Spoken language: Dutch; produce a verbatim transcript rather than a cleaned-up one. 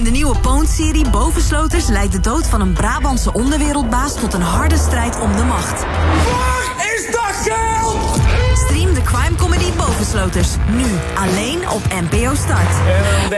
In de nieuwe Poont-serie Bovensloters leidt de dood van een Brabantse onderwereldbaas tot een harde strijd om de macht. Waar is dat geld? Stream de crime comedy Bovensloters nu alleen op N P O Start.